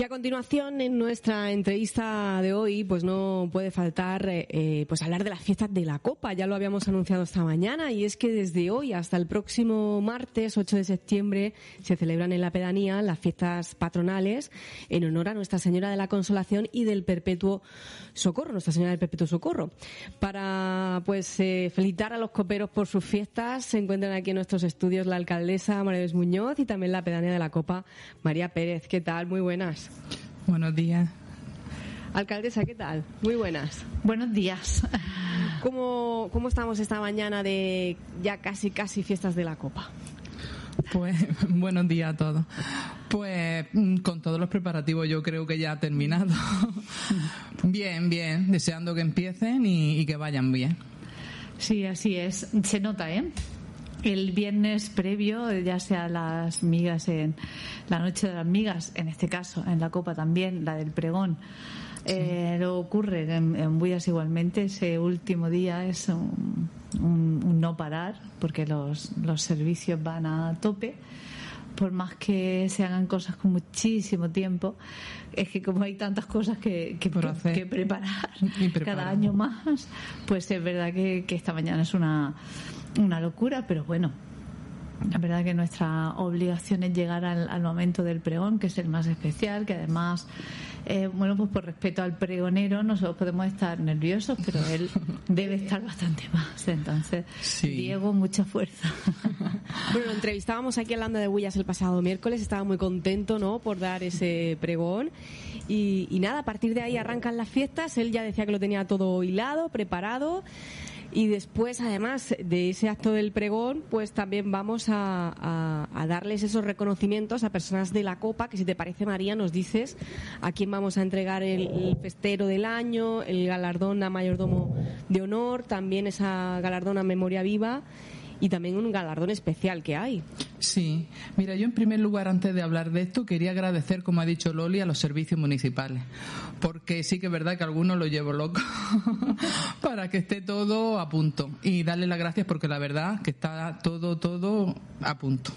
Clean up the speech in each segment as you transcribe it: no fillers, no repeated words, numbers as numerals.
a continuación, en nuestra entrevista de hoy, pues no puede faltar pues hablar de las fiestas de la Copa. Ya lo habíamos anunciado esta mañana, y es que desde hoy hasta el próximo martes 8 de septiembre se celebran en la pedanía las fiestas patronales en honor a Nuestra Señora de la Consolación y del Perpetuo Socorro, Nuestra Señora del Perpetuo Socorro. Para pues felicitar a los coperos por sus fiestas, se encuentran aquí en nuestros estudios la alcaldesa María Luis Muñoz y también la pedanía de la Copa, María Pérez. ¿Qué tal? Muy buenas. Buenos días. Alcaldesa, ¿qué tal? Muy buenas. Buenos días. ¿Cómo estamos esta mañana de ya casi fiestas de la Copa? Pues buenos días a todos. Pues con todos los preparativos yo creo que ya ha terminado. Bien, deseando que empiecen y que vayan bien. Sí, así es. Se nota, ¿eh? El viernes previo, ya sea las migas en la noche de las migas, en este caso, en la Copa también, la del pregón, lo ocurre en Bullas igualmente. Ese último día es un no parar, porque los servicios van a tope. Por más que se hagan cosas con muchísimo tiempo, es que como hay tantas cosas que preparar cada año más, pues es verdad que esta mañana es una locura, pero bueno, la verdad que nuestra obligación es llegar al momento del pregón, que es el más especial, que además, pues por respeto al pregonero, nosotros podemos estar nerviosos, pero él debe estar bastante más. Entonces, sí. Diego, mucha fuerza. Bueno, lo entrevistábamos aquí en la Onda de Bullas el pasado miércoles, estaba muy contento, ¿no?, por dar ese pregón. Y nada, a partir de ahí arrancan las fiestas. Él ya decía que lo tenía todo hilado, preparado. Y después, además de ese acto del pregón, pues también vamos a darles esos reconocimientos a personas de la Copa, que si te parece, María, nos dices a quién vamos a entregar el festero del año, el galardón a mayordomo de honor, también esa galardón a memoria viva y también un galardón especial que hay. Sí, mira, yo en primer lugar, antes de hablar de esto, quería agradecer, como ha dicho Loli, a los servicios municipales, porque sí que es verdad que a algunos lo llevo loco para que esté todo a punto, y darle las gracias porque la verdad que está todo a punto.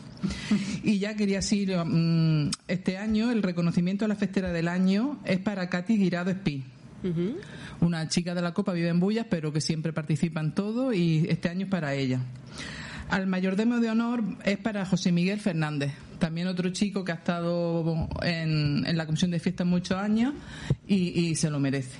Y ya quería decir, este año el reconocimiento a la festera del año es para Katy Guirado Espí. Uh-huh. Una chica de la Copa, vive en Bullas, pero que siempre participa en todo, y este año es para ella. Al mayordomo de honor es para José Miguel Fernández, también otro chico que ha estado en la comisión de fiestas muchos años y se lo merece.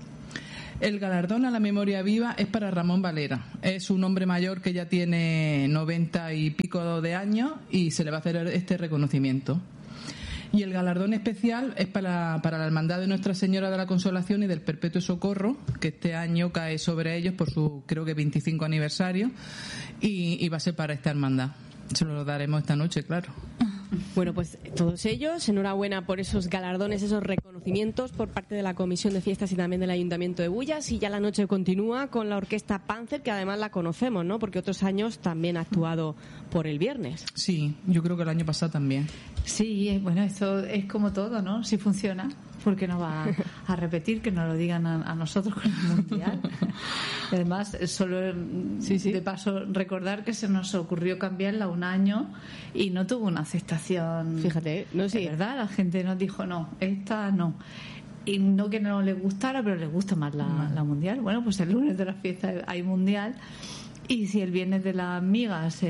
El galardón a la memoria viva es para Ramón Valera. Es un hombre mayor que ya tiene 90 y pico de años y se le va a hacer este reconocimiento. Y el galardón especial es para la Hermandad de Nuestra Señora de la Consolación y del Perpetuo Socorro, que este año cae sobre ellos por su, creo que 25 aniversario, y va a ser para esta hermandad. Se lo daremos esta noche, claro. Bueno, pues todos ellos, enhorabuena por esos galardones, esos reconocimientos por parte de la Comisión de Fiestas y también del Ayuntamiento de Bullas. Y ya la noche continúa con la Orquesta Panzer, que además la conocemos, ¿no?, porque otros años también ha actuado por el viernes. Sí, yo creo que el año pasado también. Sí, bueno, esto es como todo, ¿no? Si funciona, ¿por qué no va a repetir? Que nos lo digan a nosotros con el Mundial. Además, solo de paso recordar que se nos ocurrió cambiarla un año y no tuvo una aceptación. Fíjate, no sé. Sí. ¿Verdad? La gente nos dijo, no, esta no. Y no que no les gustara, pero les gusta más la Mundial. Bueno, pues el lunes de las fiestas hay Mundial. Y si el viernes de las migas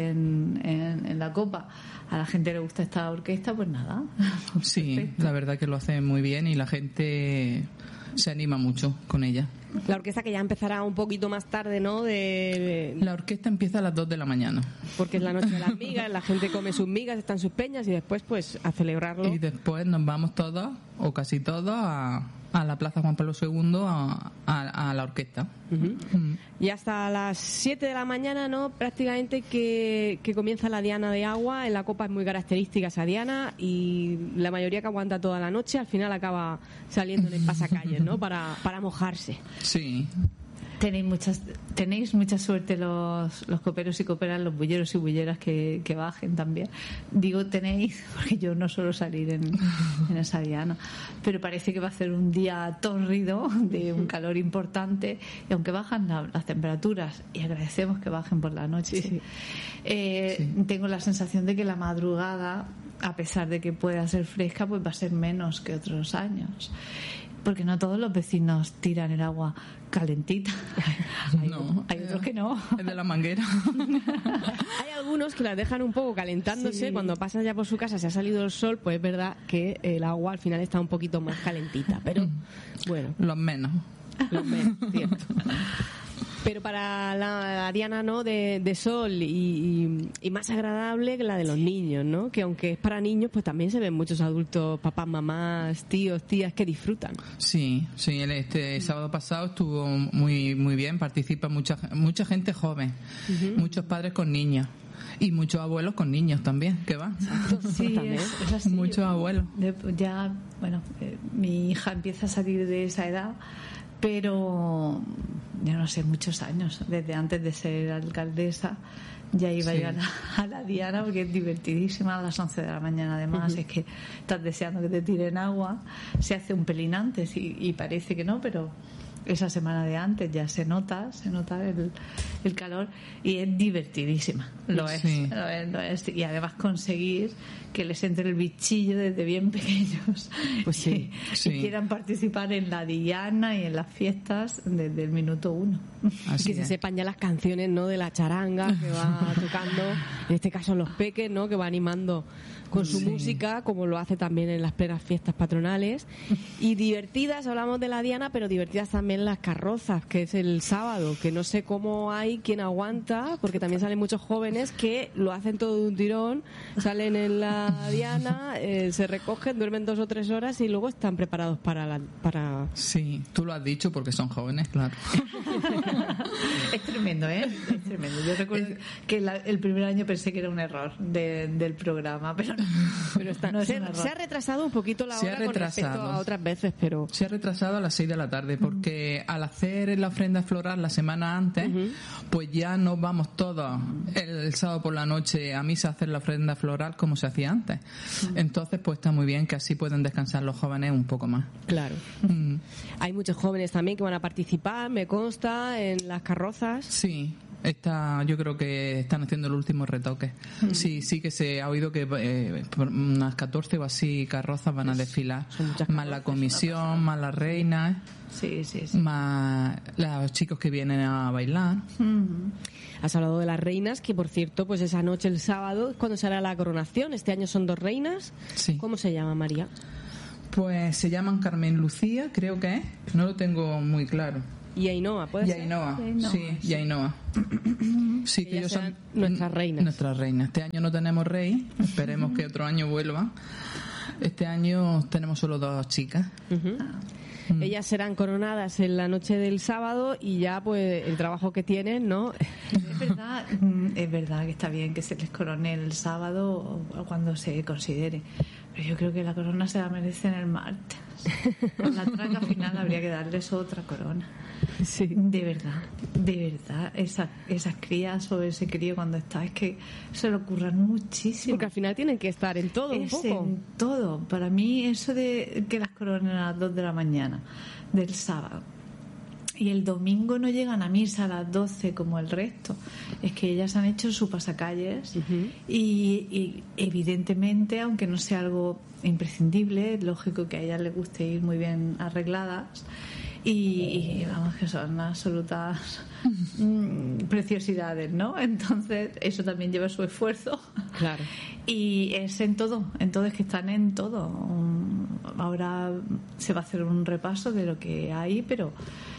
en la Copa a la gente le gusta esta orquesta, pues nada. Sí, perfecto. La verdad que lo hace muy bien y la gente se anima mucho con ella. La orquesta que ya empezará un poquito más tarde, ¿no? La orquesta empieza a las 2 de la mañana. Porque es la noche de las migas, la gente come sus migas, están sus peñas y después pues a celebrarlo. Y después nos vamos todos, o casi todos, a la Plaza Juan Pablo II a la orquesta. Uh-huh. Uh-huh. Y hasta las 7 de la mañana, ¿no?, prácticamente que comienza la diana de agua. En la Copa es muy característica esa diana y la mayoría que aguanta toda la noche al final acaba saliendo en el pasacalles, ¿no?, para mojarse. Sí. Tenéis mucha suerte los coperos y coperas, los bulleros y bulleras que bajen también. Digo tenéis porque yo no suelo salir en esa diana, pero parece que va a ser un día tórrido, de un calor importante, y aunque bajan las temperaturas, y agradecemos que bajen por la noche, sí. Tengo la sensación de que la madrugada a pesar de que pueda ser fresca, pues va a ser menos que otros años. Porque no todos los vecinos tiran el agua calentita. Hay otros que no. Es de la manguera. Hay algunos que las dejan un poco calentándose. Sí. Cuando pasas ya por su casa, se ha salido el sol, pues es verdad que el agua al final está un poquito más calentita. Pero bueno. Los menos, cierto. Pero para la diana, ¿no?, de sol y más agradable que la de los niños, ¿no? Que aunque es para niños, pues también se ven muchos adultos, papás, mamás, tíos, tías que disfrutan. Sí, este sábado pasado estuvo muy muy bien, participa mucha gente joven, muchos padres con niños. Y muchos abuelos con niños también, que van. Sí, es así. Muchos abuelos. Ya, mi hija empieza a salir de esa edad, pero yo no sé, muchos años, desde antes de ser alcaldesa, ya iba yo a la diana, porque es divertidísima. A las 11 de la mañana además, es que estás deseando que te tiren agua. Se hace un pelín antes y parece que no, pero esa semana de antes ya se nota el calor, y es divertidísima. Lo es. Y además conseguir que les entre el bichillo desde bien pequeños, pues y quieran participar en la diana y en las fiestas desde el minuto 1. Que se sepan ya las canciones, ¿no?, de la charanga que va tocando, en este caso los peques, ¿no?, que va animando con su música, como lo hace también en las plenas fiestas patronales. Y divertidas, hablamos de la diana, pero divertidas también las carrozas, que es el sábado, que no sé cómo hay quien aguanta, porque también salen muchos jóvenes que lo hacen todo de un tirón, salen en la diana, se recogen, duermen 2 o 3 horas y luego están preparados para... Sí, tú lo has dicho porque son jóvenes, claro. Es tremendo, ¿eh? Es tremendo. Yo recuerdo que el primer año pensé que era un error del programa, pero no, se ha retrasado un poquito la hora con respecto a otras veces, pero... Se ha retrasado a las 6 de la tarde, porque al hacer la ofrenda floral la semana antes, pues ya nos vamos todos el sábado por la noche a misa a hacer la ofrenda floral como se hacía antes. Entonces, pues está muy bien que así pueden descansar los jóvenes un poco más. Claro. Hay muchos jóvenes también que van a participar, me consta, en las carrozas. Sí. Yo creo que están haciendo el último retoque. Sí que se ha oído que unas 14 o así carrozas van a desfilar. Más la comisión, más las reinas, más los chicos que vienen a bailar. Has hablado de las reinas, que por cierto, pues esa noche, el sábado, es cuando se hará la coronación. Este año son 2 reinas. Sí. ¿Cómo se llama, María? Pues se llaman Carmen Lucía, creo que es. No lo tengo muy claro. Y Ainhoa, ¿puede ser? Y Ainhoa. Sí, que ellos son nuestras reinas. Nuestras reinas. Este año no tenemos rey, esperemos que otro año vuelva. Este año tenemos solo 2 chicas. Ellas serán coronadas en la noche del sábado y ya pues el trabajo que tienen, ¿no? Es verdad que está bien que se les corone el sábado o cuando se considere, pero yo creo que la corona se la merecen el martes. Con la traca final habría que darles otra corona. Sí. De verdad, esas crías o ese crío cuando está, es que se le ocurran muchísimo. Porque al final tienen que estar en todo un poco. En todo. Para mí eso de que las coronen a las 2 de la mañana del sábado y el domingo no llegan a misa a las 12 como el resto, es que ellas han hecho su pasacalles y evidentemente, aunque no sea algo imprescindible, es lógico que a ellas les guste ir muy bien arregladas y vamos, que son absolutas preciosidades, ¿no? Entonces eso también lleva su esfuerzo. Claro. Y es en todo, es que están en todo. Ahora se va a hacer un repaso de lo que hay, pero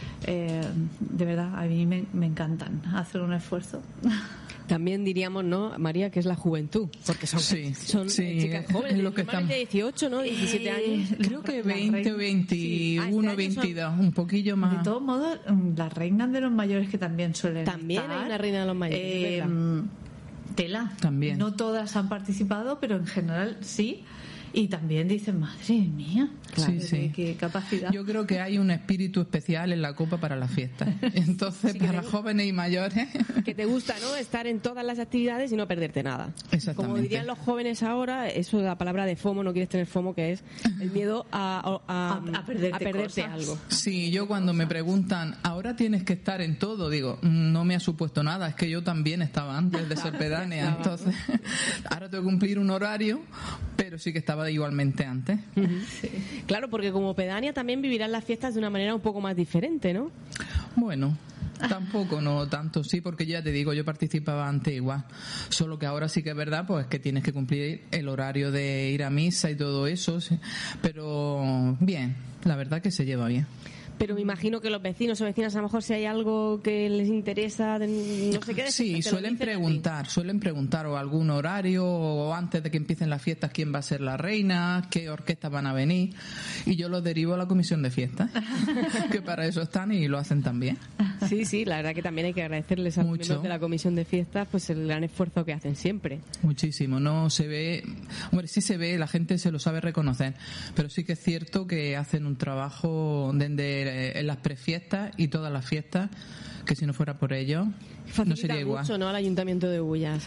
de verdad a mí me encantan hacer un esfuerzo. También diríamos, ¿no, María, que es la juventud? Porque son chicas jóvenes, lo que están... de 18, ¿no? 17 años. Creo que 20 o 21, 22, un poquillo más. De todos modos, las reinas de los mayores que también suelen también estar, hay una reina de los mayores, tela. También. No todas han participado, pero en general sí. Y también dicen, madre mía, claro, qué capacidad. Yo creo que hay un espíritu especial en la Copa para las fiestas. Entonces, para jóvenes y mayores... Que te gusta, ¿no?, estar en todas las actividades y no perderte nada. Exactamente. Como dirían los jóvenes ahora, eso de la palabra de FOMO, no quieres tener FOMO, que es el miedo a perderte algo. Sí, yo cuando me preguntan, ahora tienes que estar en todo, digo, no me ha supuesto nada, es que yo también estaba antes de ser pedánea. Entonces, ahora tengo que cumplir un horario, pero sí que estaba igualmente antes. Sí. Claro, porque como pedánea también vivirán las fiestas de una manera un poco más diferente, ¿no? Bueno, tampoco, no tanto, sí, porque ya te digo, yo participaba antes igual, solo que ahora sí que es verdad, pues que tienes que cumplir el horario de ir a misa y todo eso, sí, pero bien, la verdad que se lleva bien. Pero me imagino que los vecinos o vecinas, a lo mejor si hay algo que les interesa, no sé qué. Sí, suelen preguntar o algún horario o antes de que empiecen las fiestas quién va a ser la reina, qué orquestas van a venir, y yo los derivo a la comisión de fiestas, que para eso están y lo hacen también. Sí, la verdad que también hay que agradecerles a los miembros de la comisión de fiestas pues el gran esfuerzo que hacen siempre. Muchísimo, no se ve, hombre, sí se ve, la gente se lo sabe reconocer, pero sí que es cierto que hacen un trabajo desde en las prefiestas y todas las fiestas, que si no fuera por ellos no sería igual. Mucho, ¿no?, al Ayuntamiento de Bullas.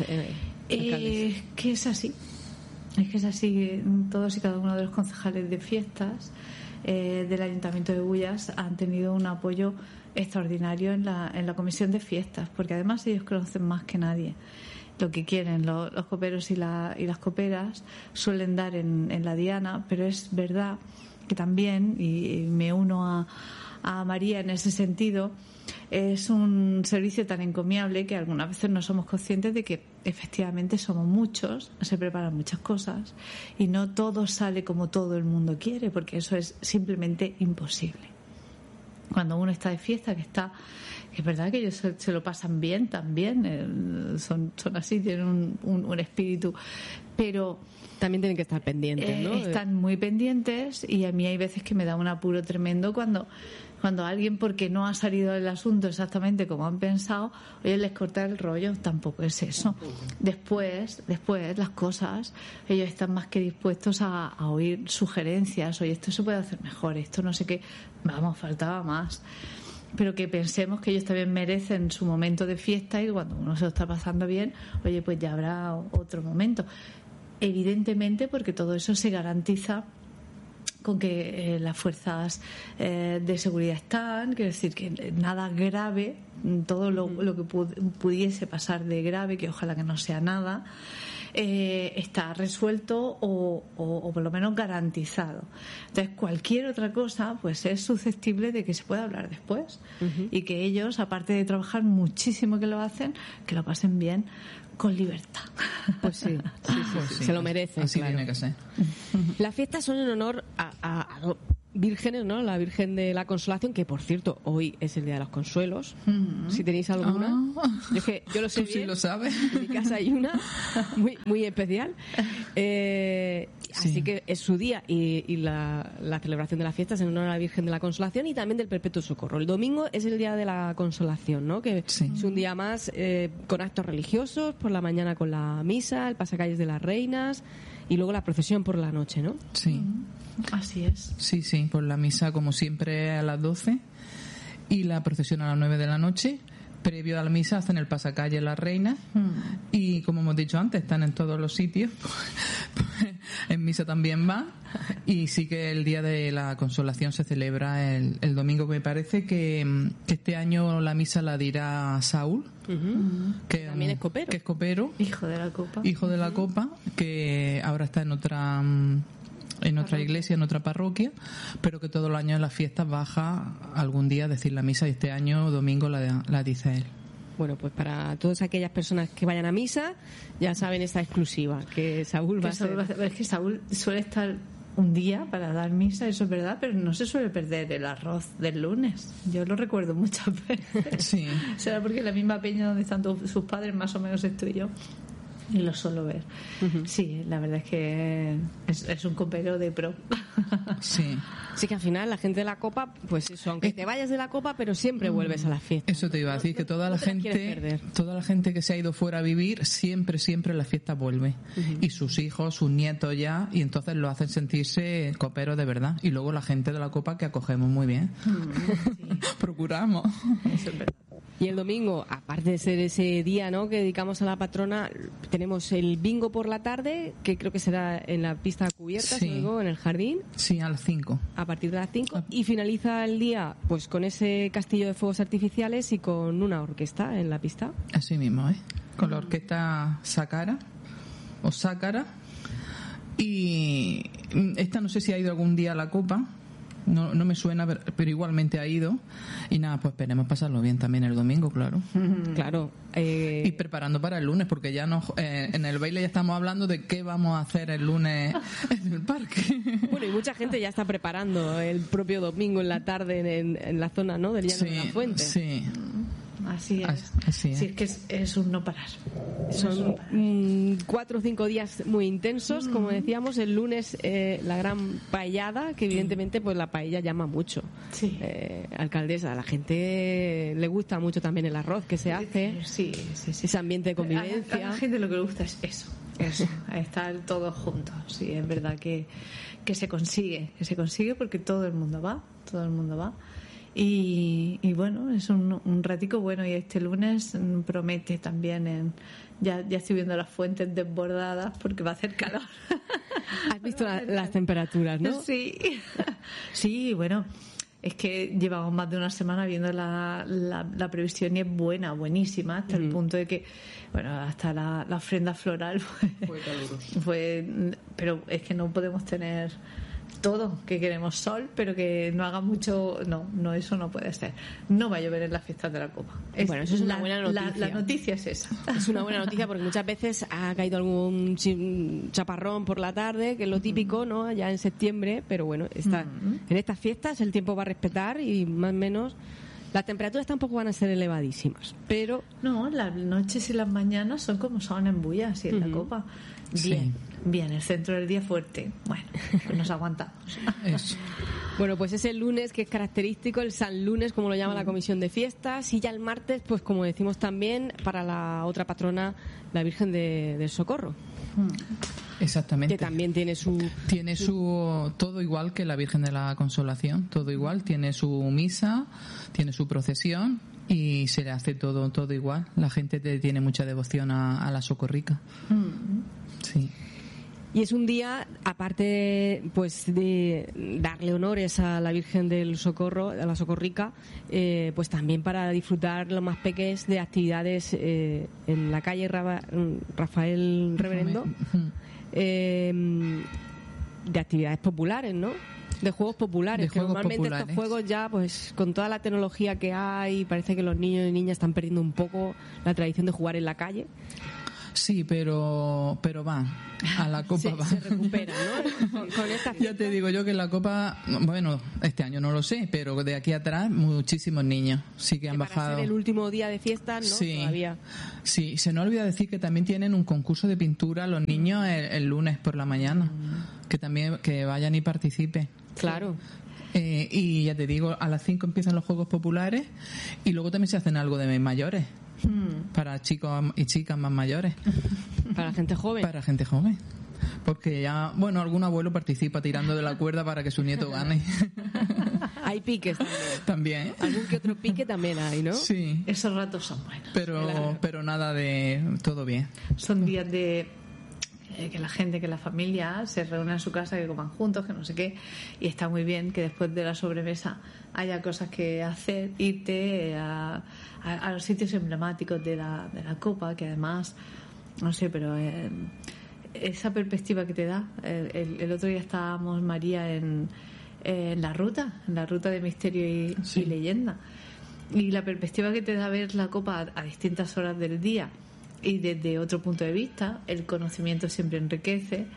Que es así. Es que es así. Todos y cada uno de los concejales de fiestas del Ayuntamiento de Bullas han tenido un apoyo extraordinario en la comisión de fiestas, porque además ellos conocen más que nadie lo que quieren los coperos y las coperas, suelen dar en la diana, pero es verdad que también, y me uno a María en ese sentido, es un servicio tan encomiable que algunas veces no somos conscientes de que efectivamente somos muchos, se preparan muchas cosas y no todo sale como todo el mundo quiere, porque eso es simplemente imposible. Cuando uno está de fiesta, que es verdad que ellos se lo pasan bien también, son así, tienen un espíritu, pero también tienen que estar pendientes, ¿no? Están muy pendientes, y a mí hay veces que me da un apuro tremendo cuando alguien, porque no ha salido el asunto exactamente como han pensado, oye, les corta el rollo. Tampoco es eso. Después las cosas, ellos están más que dispuestos a oír sugerencias. Oye, esto se puede hacer mejor, esto no sé qué, vamos, faltaba más. Pero que pensemos que ellos también merecen su momento de fiesta, y cuando uno se lo está pasando bien, oye, pues ya habrá otro momento. Evidentemente, porque todo eso se garantiza con que las fuerzas de seguridad están, quiero decir que nada grave, todo lo que pudiese pasar de grave, que ojalá que no sea nada, está resuelto o por lo menos garantizado. Entonces, cualquier otra cosa pues es susceptible de que se pueda hablar después, y que ellos, aparte de trabajar muchísimo que lo hacen, que lo pasen bien con libertad. Pues sí, se lo merecen. Así claro. tiene que ser. Las fiestas son en honor a vírgenes, ¿no? La Virgen de la Consolación, que por cierto hoy es el Día de los Consuelos. Si tenéis alguna, yo lo sé. Tú bien, sí lo sabes. En mi casa hay una muy, muy especial. Así que es su día, y la celebración de las fiestas en honor a la Virgen de la Consolación y también del Perpetuo Socorro. El domingo es el Día de la Consolación, ¿no? Que es un día más con actos religiosos, por la mañana con la misa, el pasacalles de las reinas y luego la procesión por la noche, ¿no? Sí. Así es. Sí, por la misa como siempre a las 12 y la procesión a las 9 de la noche. Previo a la misa hacen el pasacalle las reinas y, como hemos dicho antes, están en todos los sitios. En misa también van, y sí que el Día de la Consolación se celebra el domingo. Me parece que este año la misa la dirá Saúl, que también es copero. Que es copero. Hijo de la copa. Hijo de la copa, que ahora está en otra iglesia, en otra parroquia, pero que todos los años en las fiestas baja algún día a decir la misa, y este año domingo la dice él. Bueno, pues para todas aquellas personas que vayan a misa, ya saben esta exclusiva, que Saúl va a ser... Es que Saúl suele estar un día para dar misa, eso es verdad, pero no se suele perder el arroz del lunes. Yo lo recuerdo muchas veces. Sí. Será porque en la misma peña donde están todos sus padres, más o menos estoy yo, y lo suelo ver. Sí, la verdad es que es un copero de pro. Sí. Sí, que al final la gente de la copa, pues eso, aunque te vayas de la copa, pero siempre vuelves a la fiesta. Eso te iba a decir, que toda la gente que se ha ido fuera a vivir, siempre en las fiestas vuelve. Y sus hijos, sus nietos ya, y entonces lo hacen sentirse coperos de verdad. Y luego la gente de la copa, que acogemos muy bien. Procuramos. Eso es verdad. Y el domingo, aparte de ser ese día, ¿no?, que dedicamos a la patrona, tenemos el bingo por la tarde, que creo que será en la pista cubierta, luego en el jardín. Sí, a las 5. A partir de las 5. Y finaliza el día pues con ese castillo de fuegos artificiales y con una orquesta en la pista. Así mismo, con la orquesta Sácara, Y esta no sé si ha ido algún día a la copa. No me suena, pero igualmente ha ido. Y nada, pues esperemos pasarlo bien también el domingo, claro. Claro. Y preparando para el lunes, porque ya en el baile ya estamos hablando de qué vamos a hacer el lunes en el parque. Bueno, y mucha gente ya está preparando el propio domingo en la tarde en la zona, ¿no?, del Llano de la Fuente. Sí. Así es. Así es. Sí, es que es un no parar. Son 4 o 5 días muy intensos, como decíamos. El lunes la gran paellada, que evidentemente pues la paella llama mucho. Sí. Alcaldesa, a la gente le gusta mucho también el arroz que se hace. Sí. Ese ambiente de convivencia. A la gente lo que le gusta es eso. Estar todos juntos. Sí, es verdad que se consigue porque todo el mundo va. Y bueno, es un ratico bueno, y este lunes promete también. Ya estoy viendo las fuentes desbordadas porque va a hacer calor. Has visto las temperaturas, ¿no? Sí, bueno, es que llevamos más de una semana viendo la previsión y es buenísima, hasta el punto de que, bueno, hasta la ofrenda floral Fue caluroso. Pero es que no podemos tener todo, que queremos sol, pero que no haga mucho. No, eso no puede ser. No va a llover en las fiestas de la Copa. Bueno, eso es una buena noticia. La noticia es esa. Es una buena noticia porque muchas veces ha caído algún chaparrón por la tarde, que es lo típico, ¿no?, ya en septiembre, pero bueno, en estas fiestas el tiempo va a respetar y más o menos las temperaturas tampoco van a ser elevadísimas, pero no, las noches y las mañanas son como son en Bulla, así en la Copa. Bien, el centro del día fuerte. Bueno, pues nos aguantamos. Eso. Bueno, pues es el lunes que es característico, el San Lunes, como lo llama la Comisión de Fiestas, y ya el martes, pues como decimos también, para la otra patrona, la Virgen del Socorro. Exactamente. Que también tiene su todo igual que la Virgen de la Consolación, todo igual, tiene su misa, tiene su procesión y se le hace todo igual. La gente tiene mucha devoción a la Socorrica. Sí. Y es un día, aparte pues de darle honores a la Virgen del Socorro, a la Socorrica, pues también para disfrutar los más pequeños de actividades en la calle Rafael Reverendo, de actividades populares, ¿no?, de juegos populares, que normalmente estos juegos ya, pues con toda la tecnología que hay, parece que los niños y niñas están perdiendo un poco la tradición de jugar en la calle. Sí, pero va, a la Copa va. Se recupera, ¿no? Con esta fiesta. Ya te digo yo que la Copa, bueno, este año no lo sé, pero de aquí atrás muchísimos niños sí que han bajado. Para ser el último día de fiesta, ¿no? Sí, todavía. Sí, se nos olvida decir que también tienen un concurso de pintura los niños el lunes por la mañana, que también que vayan y participen. Claro. Y ya te digo, a las 5 empiezan los juegos populares y luego también se hacen algo de mayores. Para chicos y chicas más mayores. Para gente joven. Para gente joven. Porque ya, bueno, algún abuelo participa tirando de la cuerda para que su nieto gane. Hay piques también. Algún que otro pique también hay, ¿no? Sí. Esos ratos son buenos. Pero nada de todo bien. Son días de que la gente, que la familia se reúne en su casa, que coman juntos, que no sé qué, y está muy bien que después de la sobremesa haya cosas que hacer, irte a los sitios emblemáticos de la Copa, que además, no sé, pero esa perspectiva que te da. El otro día estábamos, María, en la ruta de misterio y leyenda, y la perspectiva que te da ver la Copa a distintas horas del día y desde otro punto de vista, el conocimiento siempre enriquece.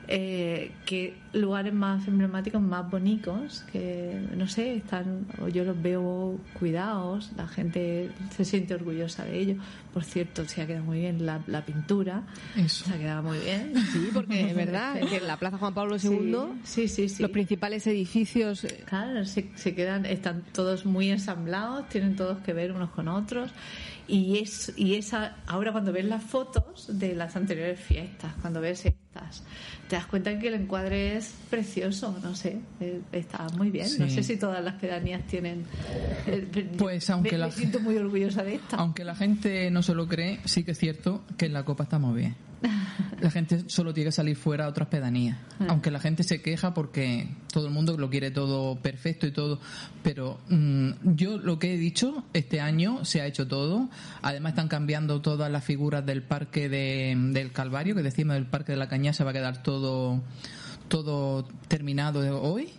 Que lugares más emblemáticos, más bonitos, que no sé, están, o yo los veo cuidados, la gente se siente orgullosa de ellos. Por cierto, se ha quedado muy bien la pintura. Eso. Se ha quedado muy bien. Sí, porque es verdad que en la Plaza Juan Pablo II sí. los principales edificios, claro, se quedan, están todos muy ensamblados, tienen todos que ver unos con otros. Y esa, ahora cuando ves las fotos de las anteriores fiestas, cuando ves estas, te das cuenta que el encuadre es precioso, no sé, está muy bien. Sí. No sé si todas las pedanías tienen. Pues aunque me siento muy orgullosa de esta. Aunque la gente no se lo cree, sí que es cierto que en la Copa estamos bien. La gente solo tiene que salir fuera a otras pedanías. Aunque la gente se queja porque todo el mundo lo quiere todo perfecto y todo. Pero yo lo que he dicho, este año se ha hecho todo. Además están cambiando todas las figuras del parque del Calvario, que decimos del Parque de la Cañada, se va a quedar todo terminado hoy.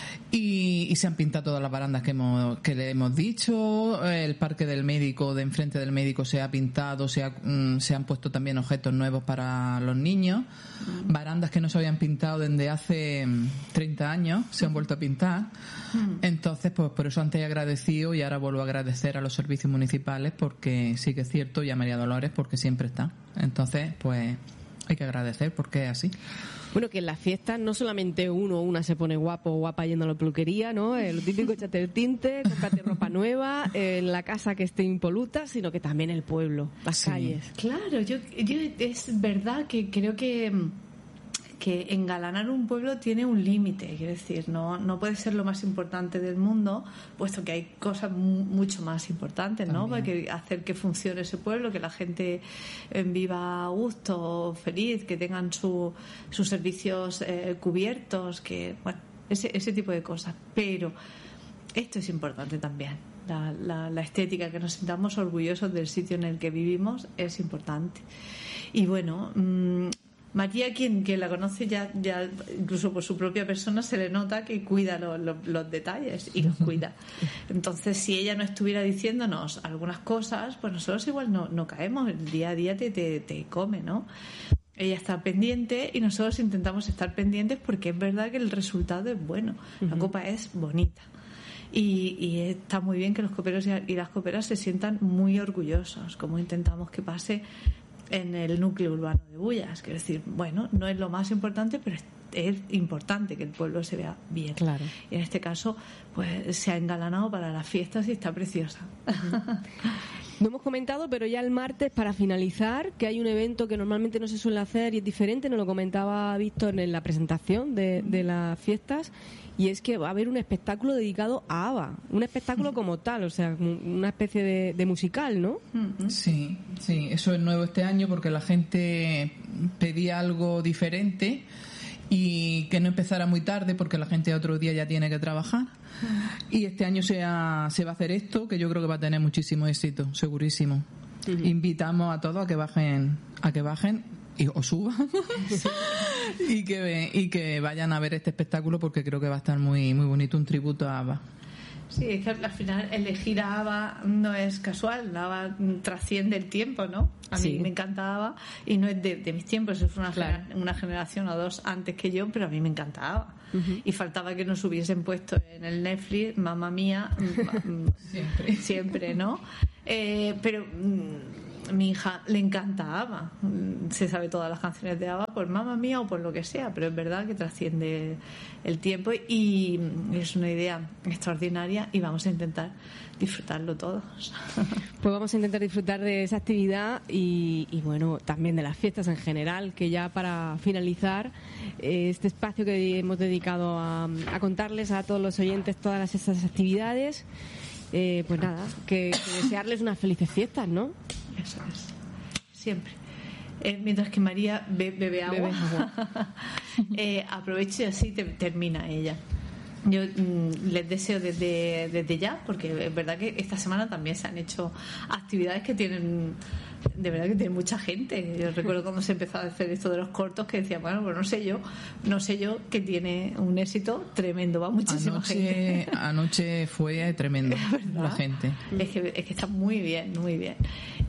Y se han pintado todas las barandas que le hemos dicho. El parque del médico, de enfrente del médico, se ha pintado, se han puesto también objetos nuevos para los niños. Barandas que no se habían pintado desde hace 30 años se han vuelto a pintar. Entonces, pues por eso antes he agradecido y ahora vuelvo a agradecer a los servicios municipales, porque sí que es cierto, y a María Dolores porque siempre está. Entonces, pues hay que agradecer porque es así. Bueno, que en las fiestas no solamente uno o una se pone guapo o guapa yendo a la peluquería, ¿no? Lo típico, échate el tinte, cómprate ropa nueva, en la casa que esté impoluta, sino que también el pueblo, las calles. Claro, yo es verdad que creo que engalanar un pueblo tiene un límite, quiero decir, no puede ser lo más importante del mundo, puesto que hay cosas mucho más importantes, ¿no? Para hacer que funcione ese pueblo, que la gente viva a gusto, feliz, que tengan sus servicios cubiertos, que bueno, ese tipo de cosas. Pero esto es importante también. La estética, que nos sintamos orgullosos del sitio en el que vivimos, es importante. Y bueno, María, quien la conoce ya incluso por su propia persona, se le nota que cuida los detalles y los cuida. Entonces, si ella no estuviera diciéndonos algunas cosas, pues nosotros igual no caemos, el día a día te come, ¿no? Ella está pendiente y nosotros intentamos estar pendientes, porque es verdad que el resultado es bueno. La copa es bonita. Y está muy bien que los coperos y las coperas se sientan muy orgullosos, como intentamos que pase en el núcleo urbano de Bullas. Quiero decir, bueno, no es lo más importante, pero es importante que el pueblo se vea bien. Claro. Y en este caso, pues se ha engalanado para las fiestas y está preciosa. No hemos comentado, pero ya el martes, para finalizar, que hay un evento que normalmente no se suele hacer y es diferente, nos lo comentaba Víctor en la presentación de las fiestas, y es que va a haber un espectáculo dedicado a ABBA, un espectáculo como tal, o sea, una especie de musical, ¿no? Sí, eso es nuevo este año, porque la gente pedía algo diferente y que no empezara muy tarde, porque la gente otro día ya tiene que trabajar. Y este año se va a hacer esto, que yo creo que va a tener muchísimo éxito, segurísimo. Invitamos a todos a que bajen o suban y que vayan a ver este espectáculo, porque creo que va a estar muy muy bonito, un tributo a ABBA. Sí, es que al final elegir a ABBA no es casual. ABBA trasciende el tiempo, ¿no? A mí me encanta ABBA y no es de mis tiempos, es una generación o dos antes que yo, pero a mí me encanta ABBA. Y faltaba que nos hubiesen puesto en el Netflix Mamma Mía siempre, ¿no? Pero mi hija le encanta ABBA, se sabe todas las canciones de ABBA por Mamma Mía o por lo que sea, pero es verdad que trasciende el tiempo y es una idea extraordinaria y vamos a intentar disfrutarlo todos. Pues vamos a intentar disfrutar de esa actividad y bueno, también de las fiestas en general, que ya para finalizar este espacio que hemos dedicado a contarles a todos los oyentes todas estas actividades, pues nada, que desearles unas felices fiestas, ¿no? Eso es, siempre. Mientras que María bebe agua, aproveche y así termina ella. Yo les deseo desde ya, porque es verdad que esta semana también se han hecho actividades que tienen, de verdad que tienen mucha gente. Yo recuerdo cuando se empezó a hacer esto de los cortos, que decía, bueno, pues no sé yo, que tiene un éxito tremendo, va muchísima gente. Anoche fue tremendo la gente. Es que está muy bien, muy bien.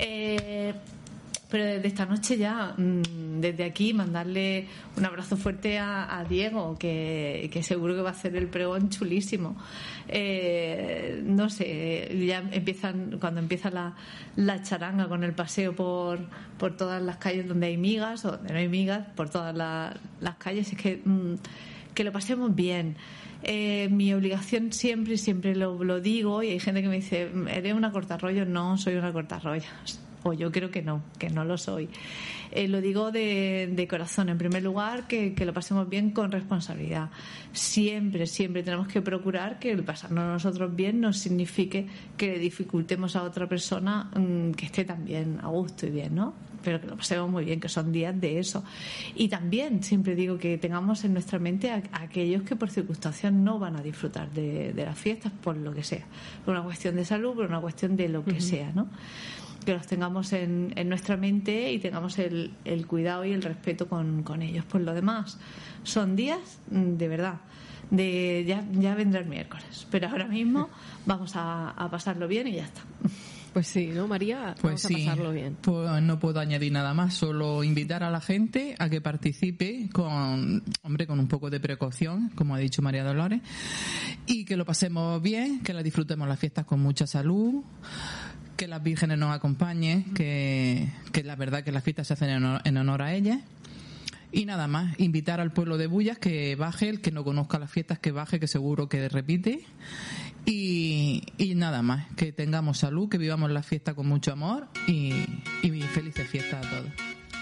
Pero desde esta noche ya, desde aquí, mandarle un abrazo fuerte a Diego, que seguro que va a hacer el pregón chulísimo. No sé, ya cuando empieza la charanga con el paseo por todas las calles donde hay migas o donde no hay migas, por todas las calles, es que lo pasemos bien. Mi obligación siempre lo digo, y hay gente que me dice, ¿eres una cortarrollos? No, soy una cortarrollos. O yo creo que no lo soy. Lo digo de corazón. En primer lugar, que lo pasemos bien con responsabilidad. Siempre tenemos que procurar que el pasarnos nosotros bien no signifique que le dificultemos a otra persona que esté también a gusto y bien, ¿no? pero que lo pasemos muy bien, que son días de eso. Y también siempre digo que tengamos en nuestra mente a aquellos que por circunstancias no van a disfrutar de las fiestas por lo que sea, por una cuestión de salud, por una cuestión de lo que sea, ¿no? Que los tengamos en nuestra mente y tengamos el cuidado y el respeto con ellos. Por lo demás, son días de verdad. Ya vendrá el miércoles, pero ahora mismo vamos a pasarlo bien y ya está. Pues sí, ¿no, María? Pues vamos a pasarlo bien. Pues no puedo añadir nada más, solo invitar a la gente a que participe con un poco de precaución, como ha dicho María Dolores, y que lo pasemos bien, que la disfrutemos las fiestas con mucha salud, que las vírgenes nos acompañen, que la verdad que las fiestas se hacen en honor a ellas. Y nada más, invitar al pueblo de Bullas que baje, el que no conozca las fiestas que baje, que seguro que repite. Y nada más, que tengamos salud, que vivamos la fiesta con mucho amor y felices fiestas a todos.